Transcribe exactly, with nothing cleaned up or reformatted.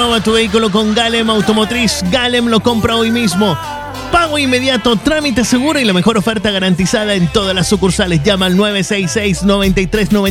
Renova tu vehículo con Galem Automotriz. Galem lo compra hoy mismo. Pago inmediato, trámite seguro y la mejor oferta garantizada en todas las sucursales. Llama al nueve seis seis, nueve tres nueve